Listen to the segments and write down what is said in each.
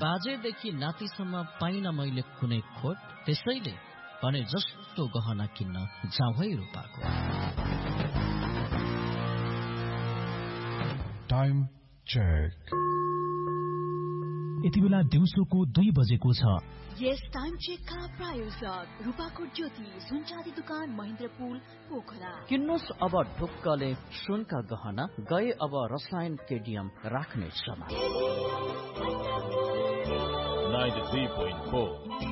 बाजेदेखि नातिसम्म पाइन मैले कुनै खोट, त्यसैले भने जस्तो गहना किन्न जाउँ है रूपाको। Time check. यति बेला दिउँसोको 2 बजेको छ। यस टाइम चेकका प्रायोजक रूपाकोट ज्योति सुनचाँदी दुकान महेन्द्रपुल पोखरा। किन्नुस् अब ढुक्कले सुनका गहना, गए अब रसायन केडियम राख्ने समा। 93.4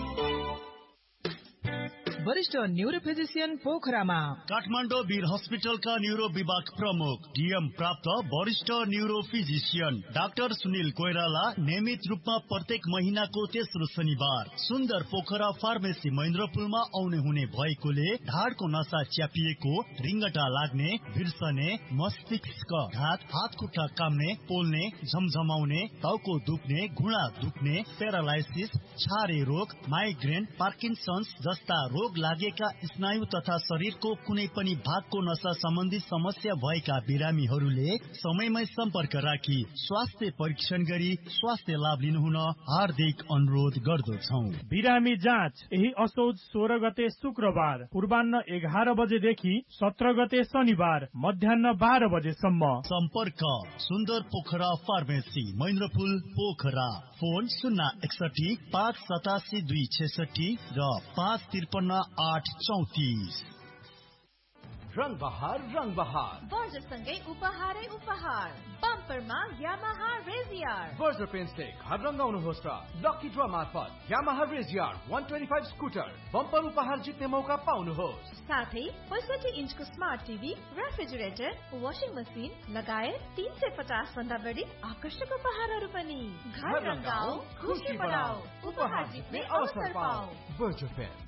वरिष्ठ न्यूरो फिजिशियन पोखरामा काठमाडौँ वीर हस्पिटलका न्यूरो विभाग प्रमुख डीएम प्राप्त वरिष्ठ neuro physician doctor Sunil Koirala नियमित रूपमा प्रत्येक महीनाको तेस्रो शनिबार सुन्दर पोखरा फार्मेसी महेन्द्रपुलमा आउने हुने भएकोले ढाडको नसा च्यापिएको, रिङ्गटा लाग्ने, बिर्सने, मस्तिष्क घात, हात खुट्टा काम्ने, पोल्ने, झमझमाउने, टाउको दुख्ने, घुँडा दुख्ने, प्यारालाइसिस, छारे रोग, माइग्रेन, पार्किन्सन्स जस्ता रोग लागेका स्नायु तथा शरीरको कुनै पनि भागको नसा सम्बन्धी समस्या भएका बिरामीहरूले समयमै सम्पर्क राखी स्वास्थ्य परीक्षण गरी स्वास्थ्य लाभ लिनुहुन हार्दिक अनुरोध गर्दछौं। बिरामी जाँच यही असोज 16 गते शुक्रबार पूर्वाह्न 11 बजेदेखि 17 गते शनिबार मध्याह्न 12 बजेसम्म। सम्पर्क सुन्दर पोखरा फार्मेसी महेन्द्रपुल पोखरा। फोन 061 587 266 र 553 रंग बहार वर्जसँगै उपहारै उपहार। बम्परमा यामाहा रेजियर वर्जर पेन्सले घर रंगाउनुहोस् र लकी ड्र मार्फत यामाहा रेजियर 125 स्कुटर बम्पर उपहार जित्ने मौका पाउनुहोस्। साथै 65 इन्चको smart TV, refrigerator, washing machine लगायत 350 भन्दा बढी आकर्षक उपहारहरू पनि। घर रंगाऊ, खुशी बनाऊ, उपहार जित्ने अवसर पाऊ। वर्जर pens.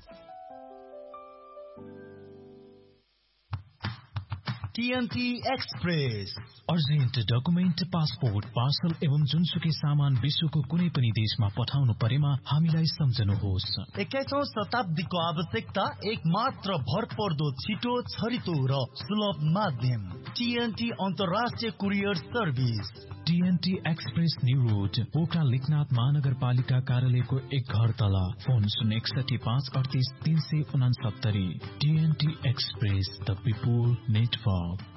TNT express urgent document, passport, parcel एवं जुनसुकै सामान विश्वको कुनै पनि देशमा पठाउनु परेमा हामीलाई सम्झनुहोस्। 21औं शताब्दीको आवश्यकता एक मात्र भरपर्दो, छिटो, छरितो र सुलभ माध्यम TNT अन्तर्राष्ट्रिय courier service. TNT express new road Pokhara Lekhnath महानगरपालिका कार्यालयको 1 घर तल। Phone 061 538 369। TNT express, the people network.